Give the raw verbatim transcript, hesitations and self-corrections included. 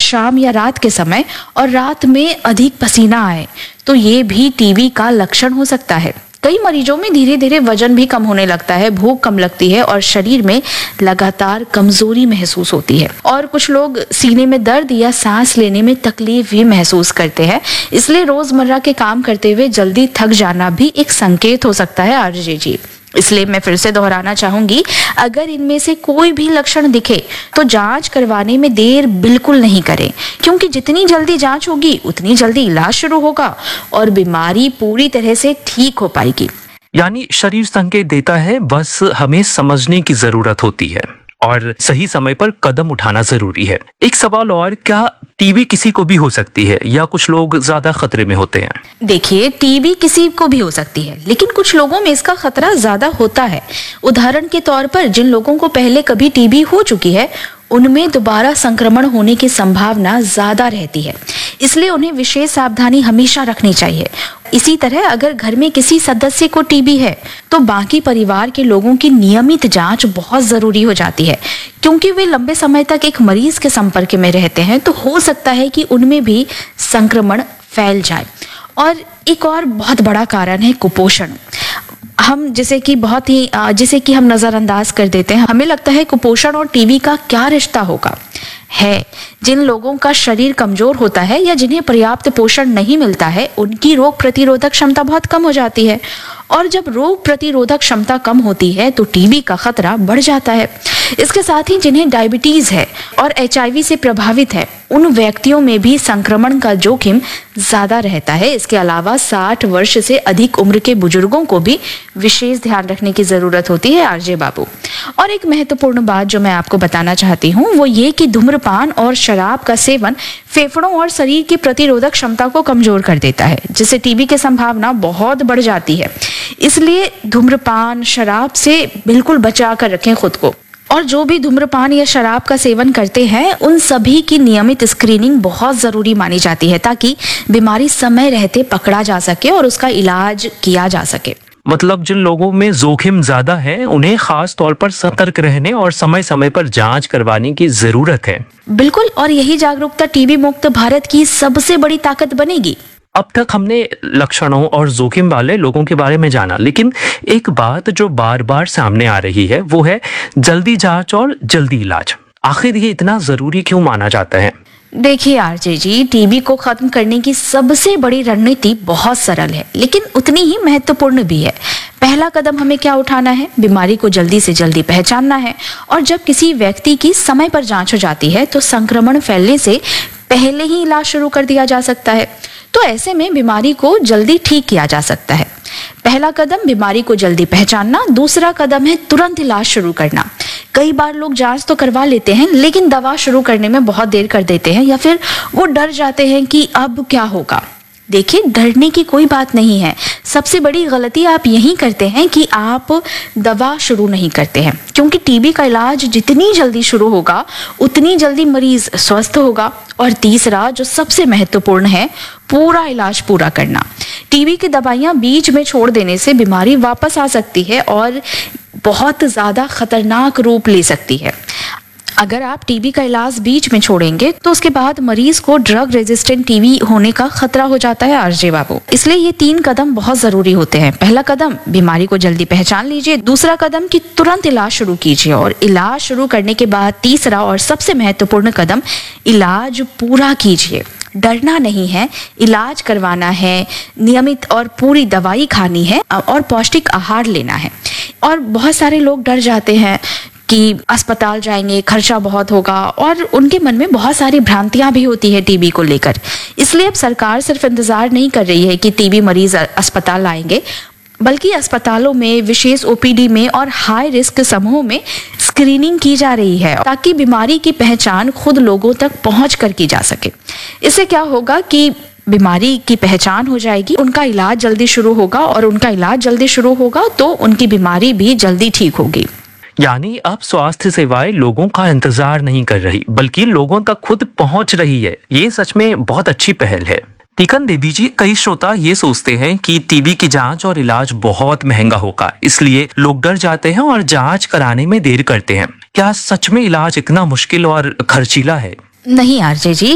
शाम या रात के समय और रात में अधिक पसीना आए तो ये भी टीबी का लक्षण हो सकता है। कई मरीजों में धीरे धीरे वजन भी कम होने लगता है, भूख कम लगती है और शरीर में लगातार कमजोरी महसूस होती है। और कुछ लोग सीने में दर्द या सांस लेने में तकलीफ भी महसूस करते हैं। इसलिए रोजमर्रा के काम करते हुए जल्दी थक जाना भी एक संकेत हो सकता है आरजे जी। इसलिए मैं फिर से दोहराना चाहूंगी, अगर इनमें से कोई भी लक्षण दिखे तो जांच करवाने में देर बिल्कुल नहीं करें, क्योंकि जितनी जल्दी जांच होगी उतनी जल्दी इलाज शुरू होगा और बीमारी पूरी तरह से ठीक हो पाएगी। यानी शरीर संकेत देता है, बस हमें समझने की जरूरत होती है और सही समय पर कदम उठाना जरूरी है। एक सवाल और, क्या टीबी किसी को भी हो सकती है या कुछ लोग ज्यादा खतरे में होते हैं? देखिए, टीबी किसी को भी हो सकती है, लेकिन कुछ लोगों में इसका खतरा ज्यादा होता है। उदाहरण के तौर पर जिन लोगों को पहले कभी टीबी हो चुकी है उनमें दोबारा संक्रमण होने की संभावना ज्यादा रहती है, इसलिए उन्हें विशेष सावधानी हमेशा रखनी चाहिए। इसी तरह अगर घर में किसी सदस्य को टीबी है तो बाकी परिवार के लोगों की नियमित जांच बहुत जरूरी हो जाती है, क्योंकि वे लंबे समय तक एक मरीज के संपर्क में रहते हैं तो हो सकता है कि उनमें भी संक्रमण फैल जाए। और एक और बहुत बड़ा कारण है कुपोषण। हम जिसे कि बहुत ही जिसे कि हम नजरअंदाज कर देते हैं। हमें लगता है कुपोषण और टीबी का क्या रिश्ता होगा। है जिन लोगों का शरीर कमजोर होता है या जिन्हें पर्याप्त पोषण नहीं मिलता है उनकी रोग प्रतिरोधक क्षमता बहुत कम हो जाती है, और जब रोग प्रतिरोधक क्षमता कम होती है तो टीबी का खतरा बढ़ जाता है। इसके साथ ही जिन्हें डायबिटीज है और एचआईवी से प्रभावित है उन व्यक्तियों में भी संक्रमण का जोखिम ज्यादा रहता है। इसके अलावा साठ वर्ष से अधिक उम्र के बुजुर्गों को भी विशेष ध्यान रखने की जरूरत होती है आरजे बाबू। और एक महत्वपूर्ण बात जो मैं आपको बताना चाहती हूँ वो ये कि धूम्रपान और शराब का सेवन फेफड़ों और शरीर की प्रतिरोधक क्षमता को कमजोर कर देता है, जिससे टीबी की संभावना बहुत बढ़ जाती है। इसलिए धूम्रपान शराब से बिल्कुल बचा कर रखें खुद को। और जो भी धूम्रपान या शराब का सेवन करते हैं उन सभी की नियमित स्क्रीनिंग बहुत जरूरी मानी जाती है, ताकि बीमारी समय रहते पकड़ा जा सके और उसका इलाज किया जा सके। मतलब जिन लोगों में जोखिम ज्यादा है उन्हें खास तौर पर सतर्क रहने और समय समय पर जांच करवाने की जरूरत है। बिल्कुल, और यही जागरूकता टीबी मुक्त भारत की सबसे बड़ी ताकत बनेगी। अब तक हमने लक्षणों और जोखिम वाले लोगों के बारे में जाना, लेकिन एक बात जो बार बार सामने आ रही है वो है जल्दी जांच और जल्दी इलाज। आखिर ये इतना जरूरी क्यों माना जाता है? देखिए आरजे जी, टीबी को खत्म करने की सबसे बड़ी रणनीति बहुत सरल है, लेकिन उतनी ही महत्वपूर्ण भी है। पहला कदम हमें क्या उठाना है? बीमारी को जल्दी से जल्दी पहचानना है। और जब किसी व्यक्ति की समय पर जांच हो जाती है तो संक्रमण फैलने से पहले ही इलाज शुरू कर दिया जा सकता है। तो ऐसे में बीमारी को जल्दी ठीक किया जा सकता है। पहला कदम बीमारी को जल्दी पहचानना, दूसरा कदम है तुरंत इलाज शुरू करना। कई बार लोग जांच तो करवा लेते हैं लेकिन दवा शुरू करने में बहुत देर कर देते हैं या फिर वो डर जाते हैं कि अब क्या होगा। देखिए, डरने की कोई बात नहीं है। सबसे बड़ी गलती आप यही करते हैं कि आप दवा शुरू नहीं करते हैं, क्योंकि टीबी का इलाज जितनी जल्दी शुरू होगा उतनी जल्दी मरीज स्वस्थ होगा। और तीसरा जो सबसे महत्वपूर्ण है, पूरा इलाज पूरा करना। टीबी की दवाइयां बीच में छोड़ देने से बीमारी वापस आ सकती है और बहुत ज्यादा खतरनाक रूप ले सकती है। अगर आप टीबी का इलाज बीच में छोड़ेंगे तो उसके बाद मरीज को ड्रग रेजिस्टेंट टीबी होने का खतरा हो जाता है आरजे बाबू। इसलिए ये तीन कदम बहुत जरूरी होते हैं। पहला कदम बीमारी को जल्दी पहचान लीजिए, दूसरा कदम कि तुरंत इलाज शुरू कीजिए, और इलाज शुरू करने के बाद तीसरा और सबसे महत्वपूर्ण कदम इलाज पूरा कीजिए। डरना नहीं है, इलाज करवाना है, नियमित और पूरी दवाई खानी है और पौष्टिक आहार लेना है। और बहुत सारे लोग डर जाते हैं कि अस्पताल जाएंगे, खर्चा बहुत होगा, और उनके मन में बहुत सारी भ्रांतियां भी होती है टीबी को लेकर। इसलिए अब सरकार सिर्फ इंतजार नहीं कर रही है कि टीबी मरीज अस्पताल आएंगे, बल्कि अस्पतालों में, विशेष ओपीडी में और हाई रिस्क समूह में स्क्रीनिंग की जा रही है, ताकि बीमारी की पहचान खुद लोगों तक पहुंच कर की जा सके। इससे क्या होगा कि बीमारी की पहचान हो जाएगी, उनका इलाज जल्दी शुरू होगा, और उनका इलाज जल्दी शुरू होगा तो उनकी बीमारी भी जल्दी ठीक होगी। यानी अब स्वास्थ्य सेवाएं लोगों का इंतजार नहीं कर रही, बल्कि लोगों तक खुद पहुंच रही है। ये सच में बहुत अच्छी पहल है। टीकन देवी जी, कई श्रोता ये सोचते हैं कि टीबी की जांच और इलाज बहुत महंगा होगा, इसलिए लोग डर जाते हैं और जांच कराने में देर करते हैं। क्या सच में इलाज इतना मुश्किल और खर्चीला है? नहीं आरजे जी,